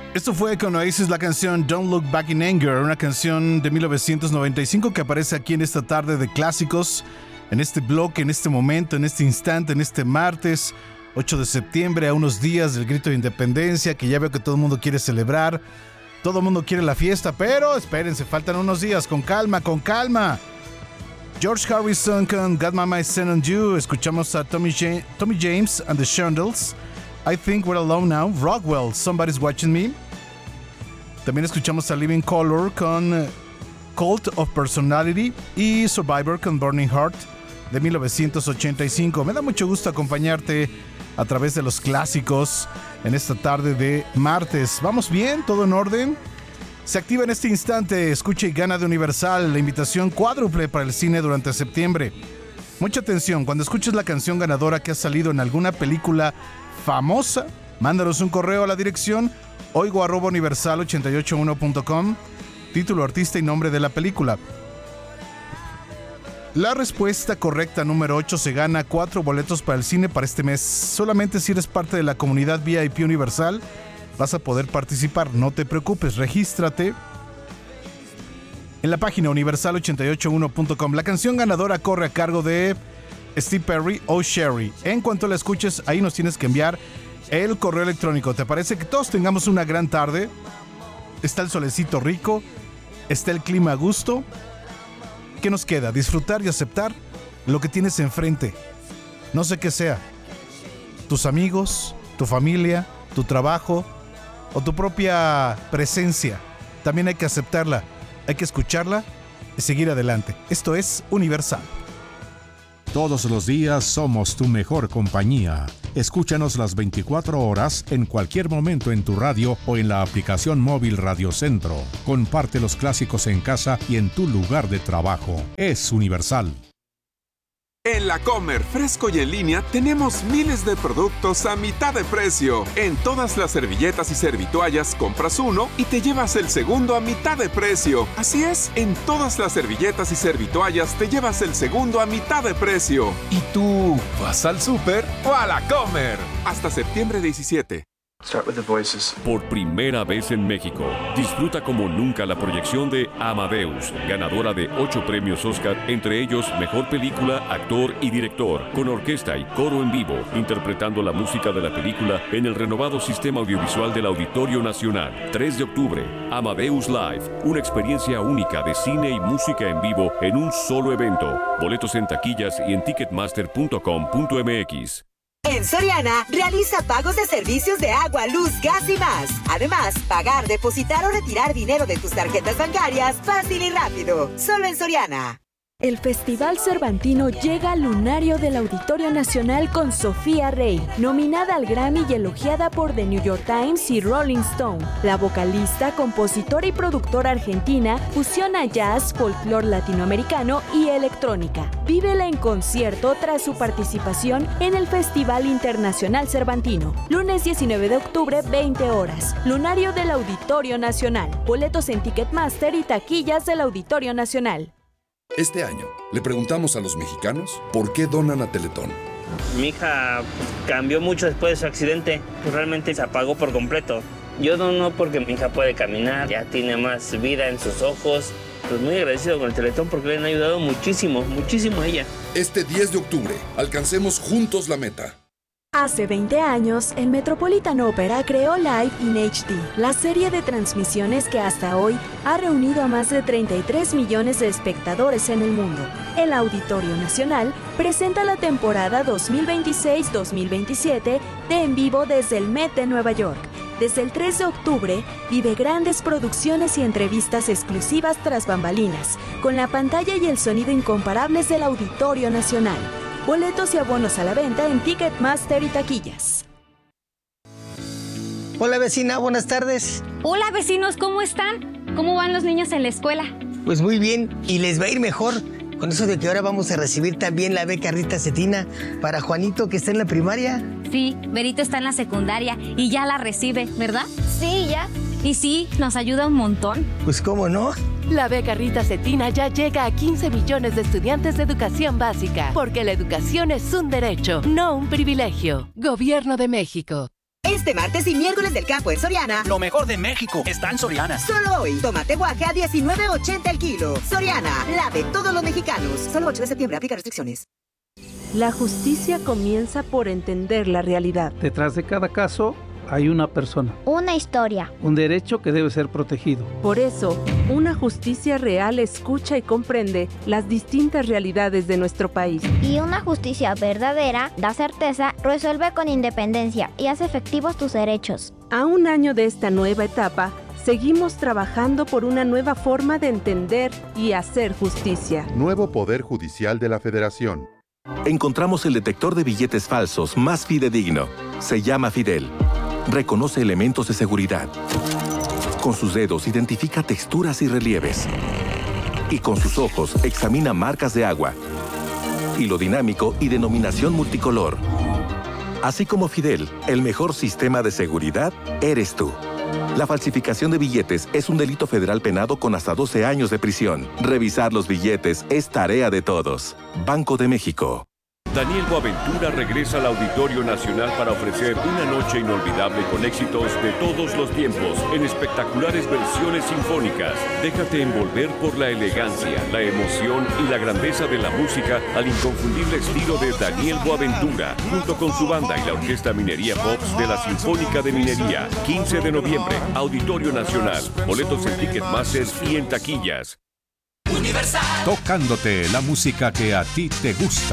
Esto fue con Oasis, la canción Don't Look Back in Anger, una canción de 1995 que aparece aquí en esta tarde de clásicos, en este bloque, en este momento, en este instante, en este martes 8 de septiembre, a unos días del grito de independencia, que ya veo que todo el mundo quiere celebrar, todo el mundo quiere la fiesta, pero espérense, faltan unos días, con calma, con calma. George Harrison con Got My Mind Set on You, escuchamos a Tommy James and the Shondells, I Think We're Alone Now, Rockwell, Somebody's Watching Me. También escuchamos a Living Colour con Cult of Personality y Survivor con Burning Heart de 1985. Me da mucho gusto acompañarte a través de los clásicos en esta tarde de martes. ¿Vamos bien? ¿Todo en orden? Se activa en este instante Escucha y Gana de Universal, la invitación cuádruple para el cine durante septiembre. Mucha atención, cuando escuches la canción ganadora que ha salido en alguna película famosa, mándanos un correo a la dirección oigo@universal881.com, título, artista y nombre de la película. La respuesta correcta número 8 se gana 4 boletos para el cine para este mes. Solamente si eres parte de la comunidad VIP Universal vas a poder participar. No te preocupes, regístrate en la página universal881.com. La canción ganadora corre a cargo de Steve Perry o Sherry. En cuanto la escuches, ahí nos tienes que enviar el correo electrónico. ¿Te parece que todos tengamos una gran tarde? Está el solecito rico, está el clima a gusto. ¿Qué nos queda? Disfrutar y aceptar lo que tienes enfrente. No sé qué sea. Tus amigos, tu familia, tu trabajo o tu propia presencia. También hay que aceptarla, hay que escucharla y seguir adelante. Esto es Universal. Todos los días somos tu mejor compañía. Escúchanos las 24 horas en cualquier momento en tu radio o en la aplicación móvil Radio Centro. Comparte los clásicos en casa y en tu lugar de trabajo. Es Universal. En La Comer, fresco y en línea, tenemos miles de productos a mitad de precio. En todas las servilletas y servitoallas compras uno y te llevas el segundo a mitad de precio. Así es, en todas las servilletas y servitoallas te llevas el segundo a mitad de precio. ¿Y tú vas al súper o a La Comer? Hasta septiembre 17. Start with the voices. Por primera vez en México, disfruta como nunca la proyección de Amadeus, ganadora de 8 premios Oscar, entre ellos Mejor Película, Actor y Director, con orquesta y coro en vivo, interpretando la música de la película en el renovado sistema audiovisual del Auditorio Nacional. 3 de octubre, Amadeus Live, una experiencia única de cine y música en vivo en un solo evento. Boletos en taquillas y en ticketmaster.com.mx. En Soriana, realiza pagos de servicios de agua, luz, gas y más. Además, pagar, depositar o retirar dinero de tus tarjetas bancarias fácil y rápido. Solo en Soriana. El Festival Cervantino llega al lunario del Auditorio Nacional con Sofía Rey, nominada al Grammy y elogiada por The New York Times y Rolling Stone. La vocalista, compositora y productora argentina fusiona jazz, folclore latinoamericano y electrónica. Vívela en concierto tras su participación en el Festival Internacional Cervantino. Lunes 19 de octubre, 20 horas. Lunario del Auditorio Nacional. Boletos en Ticketmaster y taquillas del Auditorio Nacional. Este año, le preguntamos a los mexicanos por qué donan a Teletón. Mi hija cambió mucho después de su accidente, realmente se apagó por completo. Yo dono porque mi hija puede caminar, ya tiene más vida en sus ojos. Pues muy agradecido con el Teletón porque le han ayudado muchísimo, muchísimo a ella. Este 10 de octubre, alcancemos juntos la meta. Hace 20 años, el Metropolitan Opera creó Live in HD, la serie de transmisiones que hasta hoy ha reunido a más de 33 millones de espectadores en el mundo. El Auditorio Nacional presenta la temporada 2026-2027 de En Vivo desde el Met de Nueva York. Desde el 3 de octubre, vive grandes producciones y entrevistas exclusivas tras bambalinas, con la pantalla y el sonido incomparables del Auditorio Nacional. Boletos y abonos a la venta en Ticketmaster y taquillas. Hola vecina, buenas tardes. Hola vecinos, ¿cómo están? ¿Cómo van los niños en la escuela? Pues muy bien, y les va a ir mejor con eso de que ahora vamos a recibir también la beca Rita Cetina para Juanito, que está en la primaria. Sí, Berito está en la secundaria y ya la recibe, ¿verdad? Sí, ya. Y sí, nos ayuda un montón. Pues cómo no. La beca Rita Cetina ya llega a 15 millones de estudiantes de educación básica, porque la educación es un derecho, no un privilegio. Gobierno de México. Este martes y miércoles del campo en Soriana. Lo mejor de México está en Soriana. Solo hoy, tomate guaje a $19.80 el kilo. Soriana, la de todos los mexicanos. Solo 8 de septiembre, aplica restricciones. La justicia comienza por entender la realidad. Detrás de cada caso hay una persona. Una historia. Un derecho que debe ser protegido. Por eso, una justicia real escucha y comprende las distintas realidades de nuestro país. Y una justicia verdadera da certeza, resuelve con independencia y hace efectivos tus derechos. A un año de esta nueva etapa, seguimos trabajando por una nueva forma de entender y hacer justicia. Nuevo Poder Judicial de la Federación. Encontramos el detector de billetes falsos más fidedigno. Se llama Fidel. Reconoce elementos de seguridad. Con sus dedos identifica texturas y relieves. Y con sus ojos examina marcas de agua, hilo dinámico y denominación multicolor. Así como Fidel, el mejor sistema de seguridad eres tú. La falsificación de billetes es un delito federal penado con hasta 12 años de prisión. Revisar los billetes es tarea de todos. Banco de México. Daniel Boaventura regresa al Auditorio Nacional para ofrecer una noche inolvidable con éxitos de todos los tiempos en espectaculares versiones sinfónicas. Déjate envolver por la elegancia, la emoción y la grandeza de la música al inconfundible estilo de Daniel Boaventura, junto con su banda y la Orquesta Minería Pops de la Sinfónica de Minería. 15 de noviembre, Auditorio Nacional. Boletos en Ticketmaster y en taquillas. Tocándote la música que a ti te gusta.